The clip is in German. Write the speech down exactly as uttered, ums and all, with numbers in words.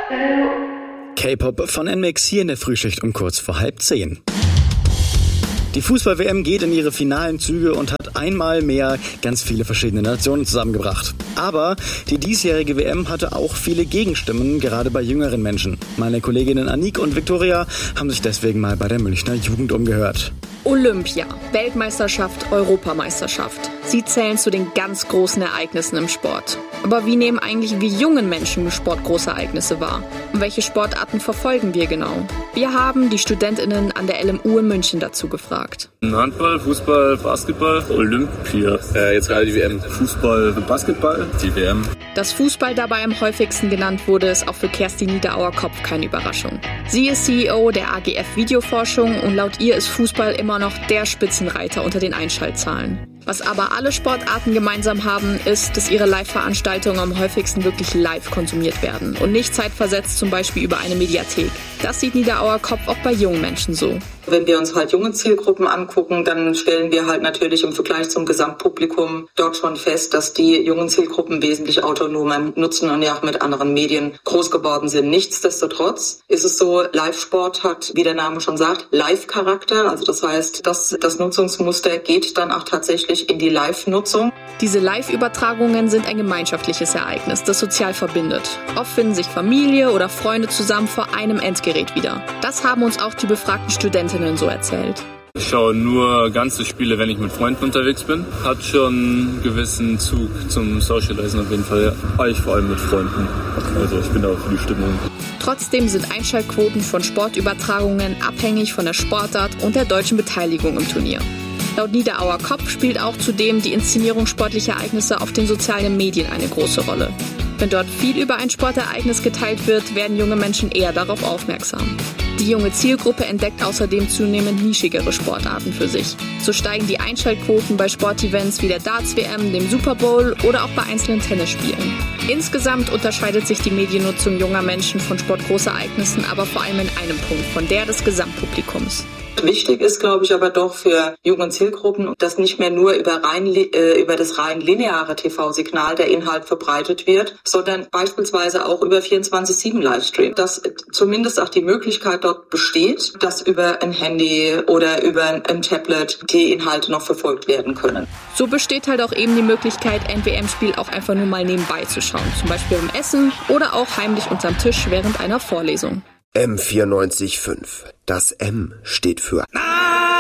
K-Pop von N M X hier in der Frühschicht um kurz vor halb zehn. Die Fußball-W M geht in ihre finalen Züge und hat einmal mehr ganz viele verschiedene Nationen zusammengebracht. Aber die diesjährige W M hatte auch viele Gegenstimmen, gerade bei jüngeren Menschen. Meine Kolleginnen Anik und Viktoria haben sich deswegen mal bei der Münchner Jugend umgehört. Olympia, Weltmeisterschaft, Europameisterschaft. Sie zählen zu den ganz großen Ereignissen im Sport. Aber wie nehmen eigentlich wir jungen Menschen Sportgroßereignisse wahr? Und welche Sportarten verfolgen wir genau? Wir haben die StudentInnen an der L M U in München dazu gefragt. Handball, Fußball, Basketball, Olympia. Äh, jetzt gerade die W M. Fußball, Basketball, die W M. Dass Fußball dabei am häufigsten genannt wurde, ist auch für Kerstin Niederauer-Kopf keine Überraschung. Sie ist C E O der A G F Videoforschung und laut ihr ist Fußball immer noch der Spitzenreiter unter den Einschaltzahlen. Was aber alle Sportarten gemeinsam haben, ist, dass ihre Live-Veranstaltungen am häufigsten wirklich live konsumiert werden und nicht zeitversetzt zum Beispiel über eine Mediathek. Das sieht Niederauer-Kopf auch bei jungen Menschen so. Wenn wir uns halt junge Zielgruppen angucken, dann stellen wir halt natürlich im Vergleich zum Gesamtpublikum dort schon fest, dass die jungen Zielgruppen wesentlich autonomer nutzen und ja auch mit anderen Medien groß geworden sind. Nichtsdestotrotz ist es so, Live-Sport hat, wie der Name schon sagt, Live-Charakter. Also das heißt, das, das Nutzungsmuster geht dann auch tatsächlich in die Live-Nutzung. Diese Live-Übertragungen sind ein gemeinschaftliches Ereignis, das sozial verbindet. Oft finden sich Familie oder Freunde zusammen vor einem Endgerät wieder. Das haben uns auch die befragten Studentinnen so erzählt. Ich schaue nur ganze Spiele, wenn ich mit Freunden unterwegs bin. Hat schon einen gewissen Zug zum Socializen auf jeden Fall. Ja. Ich vor allem mit Freunden. Also ich bin da auch für die Stimmung. Trotzdem sind Einschaltquoten von Sportübertragungen abhängig von der Sportart und der deutschen Beteiligung im Turnier. Laut Niederauer-Kopf spielt auch zudem die Inszenierung sportlicher Ereignisse auf den sozialen Medien eine große Rolle. Wenn dort viel über ein Sportereignis geteilt wird, werden junge Menschen eher darauf aufmerksam. Die junge Zielgruppe entdeckt außerdem zunehmend nischigere Sportarten für sich. So steigen die Einschaltquoten bei Sportevents wie der Darts-W M, dem Super Bowl oder auch bei einzelnen Tennisspielen. Insgesamt unterscheidet sich die Mediennutzung junger Menschen von Sportgroßereignissen aber vor allem in einem Punkt, von der des Gesamtpublikums. Wichtig ist, glaube ich, aber doch für junge Zielgruppen, dass nicht mehr nur über, rein, äh, über das rein lineare T V-Signal der Inhalt verbreitet wird, sondern beispielsweise auch über vierundzwanzig sieben Livestream. Dass zumindest auch die Möglichkeit dort besteht, dass über ein Handy oder über ein Tablet die Inhalte noch verfolgt werden können. So besteht halt auch eben die Möglichkeit, ein W M-Spiel auch einfach nur mal nebenbei zu schauen. Zum Beispiel beim Essen oder auch heimlich unterm Tisch während einer Vorlesung. M vierundneunzig Komma fünf. Das M steht für